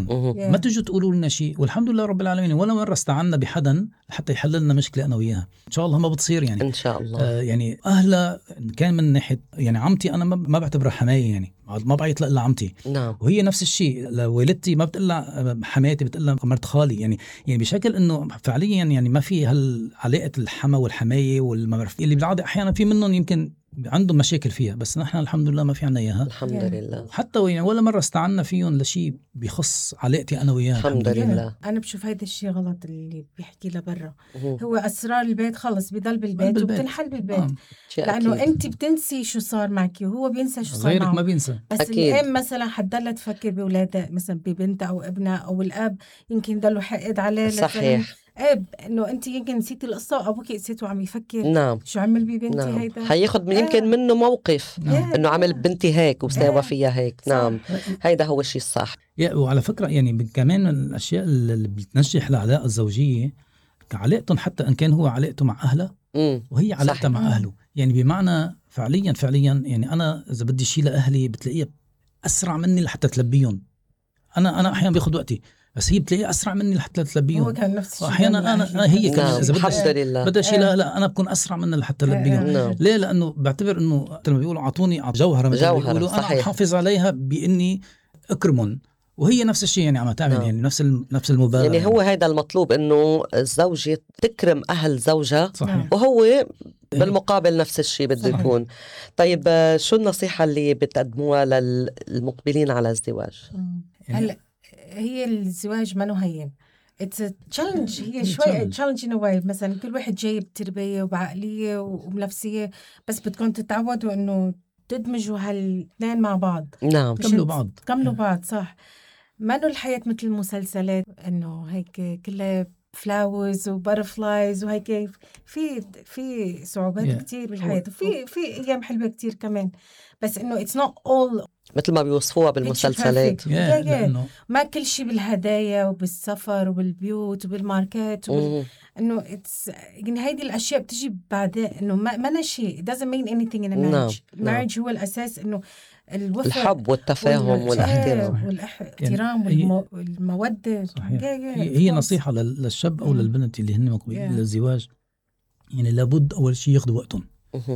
ما تجوا تقولوا لنا شيء. والحمد لله رب العالمين ولا مرة استعنا بحدا حتى يحل لنا مشكلة أنا وياها. إن شاء الله ما بتصير يعني إن شاء الله. يعني أهلا كان من ناحية يعني عمتي أنا ما بعتبرها حماية، يعني ما بعيط لها إلا عمتي. نعم. وهي نفس الشيء لوالدتي ما بتقلها حماتي، بتقلها مرت خالي. يعني بشكل إنه فعليا يعني ما في هالعلاقة الحما والحماية والمعرف اللي بالعادة أحيانا في منهم يمكن عندهم مشاكل فيها، بس نحن الحمد لله ما في عنا إياها الحمد لله. حتى يعني ولا مرة استعنا فيهم لشيء بيخص علاقتي أنا وياها. الحمد لله. أنا بشوف هيدا الشيء غلط اللي بيحكي لبرا. هو أسرار البيت خلص بيضل بالبيت وبتنحل بالبيت. لأنه أنت بتنسي شو صار معك وهو بينسى شو صار غيرك معه. ما بينسى. بس الأم مثلا حتضلها تفكر بأولادها مثلا ببنتها أو ابنها، أو الأب يمكن ضلوا حقد عليه. صحيح. إنه أنت يمكن نسيتي القصة وأبوك نسيته عم يفكر نعم. شو عمل ببنتي. نعم. هيدا هياخد يمكن منه موقف إنه عمل بنتي هيك وساوى فيها هيك. نعم. هيدا هو الشيء الصح. وعلى فكرة يعني كمان من الأشياء اللي بتنجح العلاقة الزوجية علاقتهم، حتى إن كان هو علاقته مع أهله وهي علاقته مع أهله. يعني بمعنى فعليا يعني أنا إذا بدي شيء لأهلي بتلاقيه أسرع مني لحتى تلبيهم. أنا أحيانا بياخد وقتي، بس هي بتلاقيه أسرع مني لحتى تلبيهم. هو كان نفس الشيء. أحيانا أنا هي كمان إذا بدي شيء لا أنا بكون أسرع مني لحتى تلبيهم. ليه؟ لأنه بعتبر إنه لما بيقولوا عطوني جوهرة بيقولوا أنا حافظ عليها بإني أكرمهم، وهي نفس الشيء يعني عم تعمل. يعني نفس المبالغة. يعني هو هيدا المطلوب إنه الزوجة تكرم أهل زوجها. وهو بالمقابل نفس الشيء بده يكون. طيب شو النصيحة اللي بتقدموها للمقبلين على الزواج؟ هلا هي الزواج ما هين. It's a challenge. هي شوي challenge in a way. مثلا كل واحد جاي بتربية وبعقلية وبنفسية، بس بدكم تتعودوا إنه تدمجوا هالاثنين مع بعض. نعم. كملوا بعض. صح. ما إنه الحياة مثل المسلسلات إنه هيك كلها فلاورز وبارفلايز وهيك. في صعوبات كتير بالحياة، في أيام حلوة كتير كمان، بس إنه it's not all مثل ما بيوصفوها بالمسلسلات. ما كل شيء بالهدايا وبالسفر وبالبيوت وبالماركات إنه يعني هيدي الأشياء بتجي بعدين. إنه ما شيء it doesn't mean anything in a marriage. marriage هو الأساس، إنه الحب والتفاهم والاحترام والمودة. هي نصيحة للشاب أو للبنت اللي هن مقبلين للزواج. يعني لابد أول شيء ياخدوا وقتهم.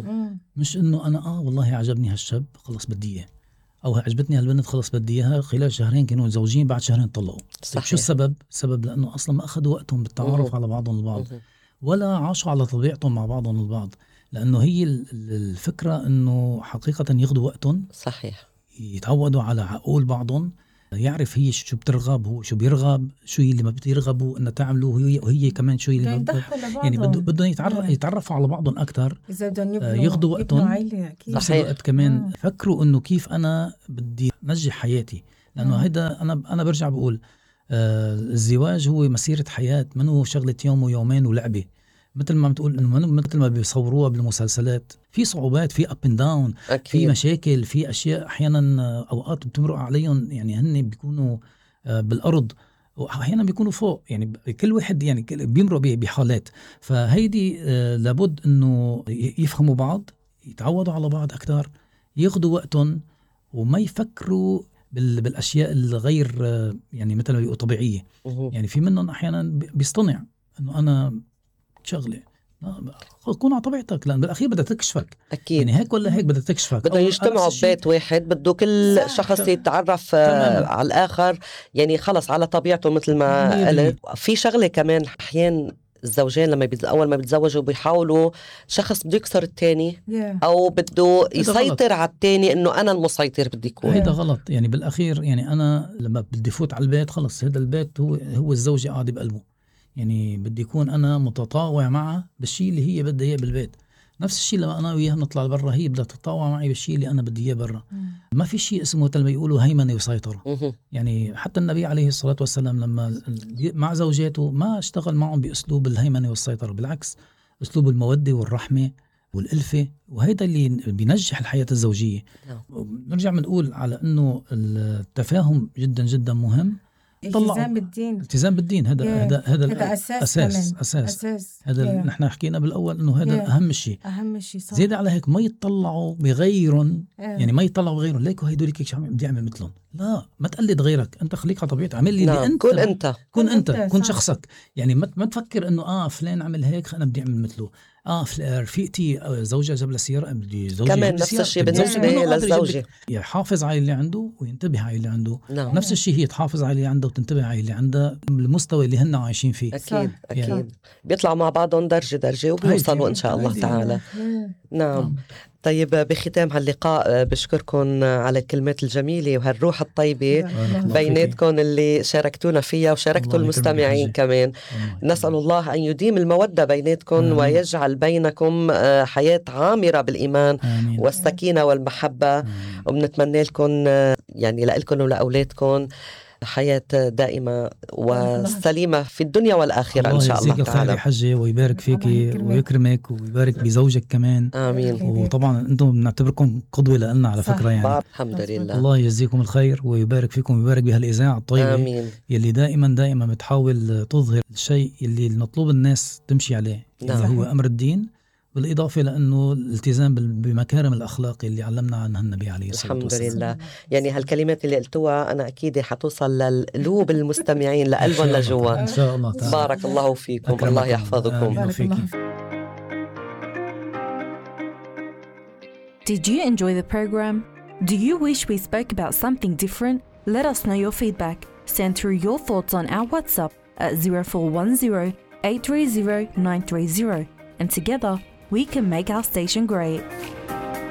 مش إنه أنا والله عجبني هالشاب خلص بدي إياه، أو عجبتني هالبنت خلص بدي إياها. خلال شهرين كانوا متزوجين، بعد شهرين طلقوا. شو السبب؟ لأنه أصلا ما أخذوا وقتهم بالتعارف على بعضهم البعض، ولا عاشوا على طبيعتهم مع بعضهم البعض. لأنه هي الفكرة إنه حقيقة ياخدوا وقتهم. صحيح. يتعودوا على عقول بعضهم، يعرف هي شو بترغب، هو شو بيرغب، شو اللي ما بترغبوا إنه تعملوا، وهي كمان شو اللي يعني بدهم يتعرفوا على بعضهم أكتر. ياخدوا وقتهم. نفس الوقت كمان فكروا إنه كيف أنا بدي نجح حياتي. لأنه هيدا أنا برجع بقول الزواج هو مسيرة حياة، منه شغلة يوم ويومين ولعبة مثل ما بتقول. إنه مثل ما بيصوروها بالمسلسلات، في صعوبات، في up and down، في مشاكل، في أشياء أحيانا أوقات بتمرق عليهم. يعني هن بيكونوا بالأرض وأحيانا بيكونوا فوق. يعني كل واحد يعني بيمرق بحالات. فهيدي لابد إنه يفهموا بعض، يتعودوا على بعض أكتر، ياخدوا وقتهم، وما يفكروا بالأشياء الغير يعني مثل ما بيقولوا طبيعية. يعني في منهم أحيانا بيصطنع إنه أنا شغلة تكون على طبيعتك، لأن بالأخير بدها تكشفك. أكيد. يعني هيك ولا هيك بدها تكشفك. بدهم يجتمعوا ببيت واحد، بده كل شخص يتعرف على الآخر، يعني خلص على طبيعته مثل ما قلت. في شغلة كمان أحيان الزوجين لما أول ما بيتزوجوا بيحاولوا شخص بده يكسر التاني أو بده يسيطر على التاني، إنه أنا المسيطر بدي يكون. هيدا غلط. يعني بالأخير يعني أنا لما بدي فوت على البيت خلص هذا البيت هو الزوجة قاعدة بقلبه. يعني بدي يكون أنا متطاوع معها بالشيء اللي هي بدها إياه بالبيت. نفس الشيء لما أنا وياها نطلع برا، هي بدها تتطاوع معي بالشيء اللي أنا بدي إياه برا. ما في شيء اسمه لما يقولوا هيمنة وسيطرة. يعني حتى النبي عليه الصلاة والسلام لما مع زوجاته ما اشتغل معهم بأسلوب الهيمنة والسيطرة، بالعكس أسلوب المودة والرحمة والألفة، وهذا اللي بينجح الحياة الزوجية. نرجع بنقول على أنه التفاهم جدا جدا مهم، التزام بالدين. التزام بالدين هذا أساس. هذا نحن حكينا بالأول إنه هذا أهم شيء. زيادة على هيك ما يطلعوا بغيرهم، يعني ما يطلعوا بغيرهم. ليكوا هيدول كيك بدي أعمل مثلهم. لا، ما تقلد غيرك، أنت خليك على طبيعتك، اعمل لي أنت كن شخصك. يعني ما تفكر إنه فلان عمل هيك أنا بدي أعمل مثله. رفيقتي زوجها جاب لها سيارة، بدي زوجي كمان نفس الشيء بالنسبة للزوجة، يحافظ على اللي عنده وينتبه على اللي عنده. نعم. نفس الشيء هي تحافظ على اللي عنده وتنتبه على اللي عنده المستوى اللي هن عايشين فيه. أكيد بيطلعوا مع بعضهم درجة وبيوصلوا إن شاء الله تعالى. نعم. طيب، بختام هاللقاء بشكركم على الكلمات الجميلة وهالروح الطيبة بيناتكم اللي شاركتونا فيها وشاركتوا المستمعين كمان. نسأل الله أن يديم المودة بيناتكم ويجعل بينكم حياة عامرة بالإيمان والسكينة والمحبة. وبنتمنى لكم يعني لكم ولأولادكم حياة دائمة وسليمة في الدنيا والآخرة إن شاء الله تعالى. الله حجة ويبارك فيك ويكرمك ويبارك بزوجك كمان. آمين. وطبعا أنتم بنعتبركم قدوة لنا على فكرة يعني. الحمد لله. الله يجزيكم الخير ويبارك فيكم ويبارك بهالإذاعة الطيبة. آمين. يلي دائما بتحاول تظهر الشيء اللي المطلوب الناس تمشي عليه. نعم. اللي هو أمر الدين، بالإضافة لأنه الالتزام بمكارم الأخلاق اللي علمنا عنها النبي عليه الصلاة والسلام. الحمد لله. يعني هالكلمات اللي قلتوها أنا أكيد حتوصل للقلوب المستمعين لقلبهم لجوا. إن شاء الله تعالى. بارك الله فيكم. الله يحفظكم. Did you enjoy the program? Do you wish we spoke about something different? Let us know your feedback. Send through your thoughts on our WhatsApp at 0410 830 930, and together we can make our station great.